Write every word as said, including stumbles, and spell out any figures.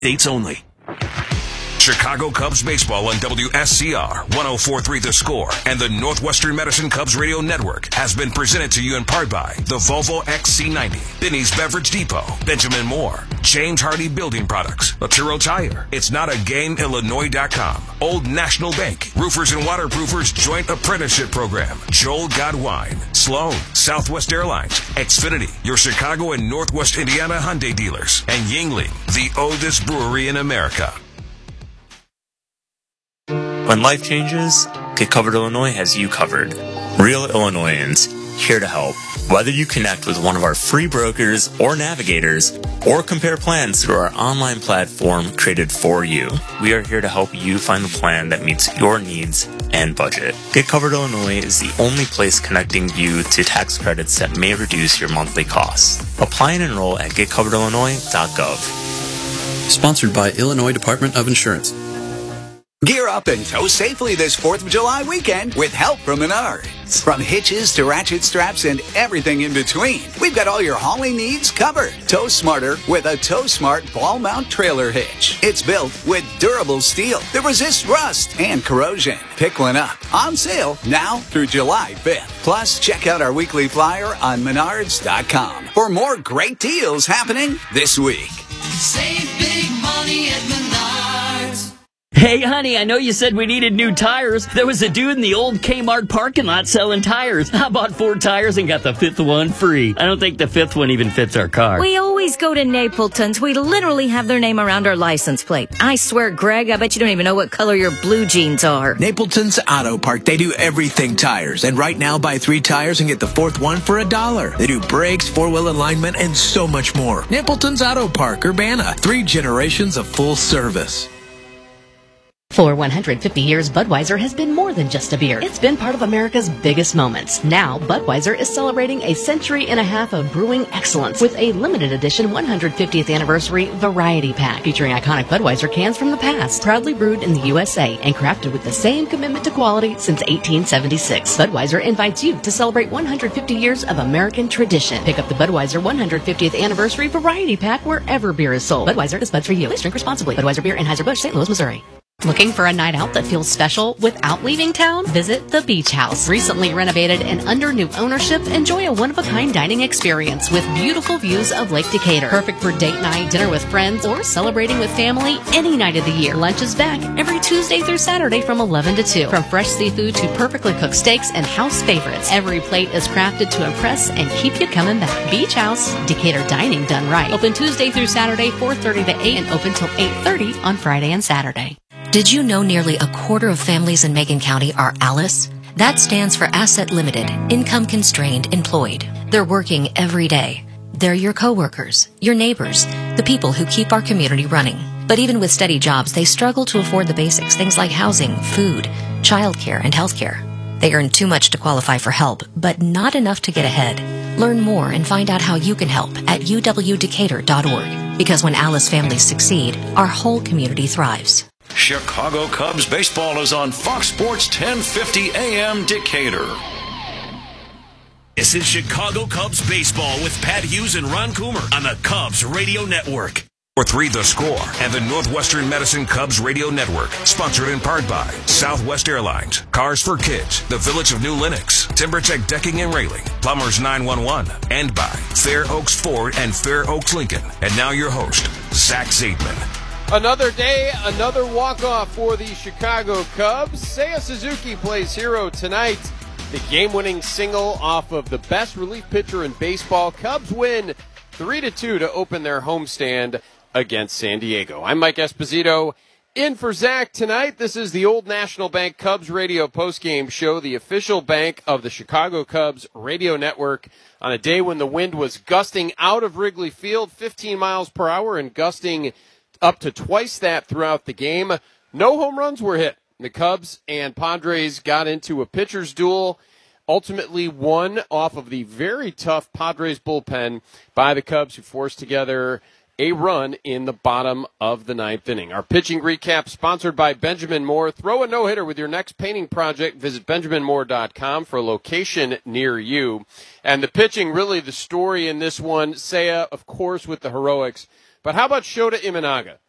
Dates only. Chicago Cubs baseball on W S C R one oh four point three The Score and the Northwestern Medicine Cubs Radio Network has been presented to you in part by the Volvo X C ninety, Binny's Beverage Depot, Benjamin Moore, James Hardy Building Products, Laturo Tire, It's Not a Game Illinois dot com, Old National Bank, Roofers and Waterproofers Joint Apprenticeship Program, Joel Godwine, Sloan, Southwest Airlines, Xfinity, your Chicago and Northwest Indiana Hyundai dealers, and Yingling, the oldest brewery in America. When life changes, Get Covered Illinois has you covered. Real Illinoisans, here to help. Whether you connect with one of our free brokers or navigators, or compare plans through our online platform created for you, we are here to help you find the plan that meets your needs and budget. Get Covered Illinois is the only place connecting you to tax credits that may reduce your monthly costs. Apply and enroll at get covered illinois dot gov. Sponsored by Illinois Department of Insurance. Gear up and tow safely this fourth of July weekend with help from Menards. From hitches to ratchet straps and everything in between, we've got all your hauling needs covered. Tow smarter with a Tow Smart ball mount trailer hitch. It's built with durable steel that resists rust and corrosion. Pick one up. On sale now through July fifth. Plus, check out our weekly flyer on menards dot com for more great deals happening this week. Save big money at Menards. Hey, honey, I know you said we needed new tires. There was a dude in the old Kmart parking lot selling tires. I bought four tires and got the fifth one free. I don't think the fifth one even fits our car. We always go to Napleton's. We literally have their name around our license plate. I swear, Greg, I bet you don't even know what color your blue jeans are. Napleton's Auto Park. They do everything tires. And right now, buy three tires and get the fourth one for a dollar. They do brakes, four-wheel alignment, and so much more. Napleton's Auto Park, Urbana. Three generations of full service. For one hundred fifty years, Budweiser has been more than just a beer. It's been part of America's biggest moments. Now, Budweiser is celebrating a century and a half of brewing excellence with a limited edition one hundred fiftieth anniversary variety pack featuring iconic Budweiser cans from the past, proudly brewed in the U S A and crafted with the same commitment to quality since eighteen seventy-six. Budweiser invites you to celebrate one hundred fifty years of American tradition. Pick up the Budweiser one hundred fiftieth anniversary variety pack wherever beer is sold. Budweiser is Bud for you. Please drink responsibly. Budweiser Beer, Anheuser-Busch, Saint Louis, Missouri. Looking for a night out that feels special without leaving town? Visit the Beach House. Recently renovated and under new ownership, enjoy a one-of-a-kind dining experience with beautiful views of Lake Decatur. Perfect for date night, dinner with friends, or celebrating with family any night of the year. Lunch is back every Tuesday through Saturday from eleven to two. From fresh seafood to perfectly cooked steaks and house favorites, every plate is crafted to impress and keep you coming back. Beach House, Decatur dining done right. Open Tuesday through Saturday, four thirty to eight, and open till eight thirty on Friday and Saturday. Did you know nearly a quarter of families in Macon County are ALICE? That stands for Asset Limited, Income Constrained Employed. They're working every day. They're your coworkers, your neighbors, the people who keep our community running. But even with steady jobs, they struggle to afford the basics, things like housing, food, childcare, and healthcare. They earn too much to qualify for help, but not enough to get ahead. Learn more and find out how you can help at u w decatur dot org. Because when ALICE families succeed, our whole community thrives. Chicago Cubs baseball is on Fox Sports ten fifty A M Decatur. This is Chicago Cubs baseball with Pat Hughes and Ron Coomer on the Cubs Radio Network. four three The Score and the Northwestern Medicine Cubs Radio Network. Sponsored in part by Southwest Airlines, Cars for Kids, the Village of New Lenox, TimberTech Decking and Railing, Plumbers nine one one, and by Fair Oaks Ford and Fair Oaks Lincoln. And now your host, Zach Zaidman. Another day, another walk-off for the Chicago Cubs. Seiya Suzuki plays hero tonight. The game-winning single off of the best relief pitcher in baseball. Cubs win three to two to open their homestand against San Diego. I'm Mike Esposito, in for Zach tonight. This is the Old National Bank Cubs radio postgame show, the official bank of the Chicago Cubs radio network, on a day when the wind was gusting out of Wrigley Field, fifteen miles per hour, and gusting up to twice that throughout the game. No home runs were hit. The Cubs and Padres got into a pitcher's duel, ultimately won off of the very tough Padres bullpen by the Cubs, who forced together a run in the bottom of the ninth inning. Our pitching recap sponsored by Benjamin Moore. Throw a no-hitter with your next painting project. Visit benjamin moore dot com for a location near you. And the pitching, really the story in this one. Seiya, of course, with the heroics. But how about Shota Imanaga?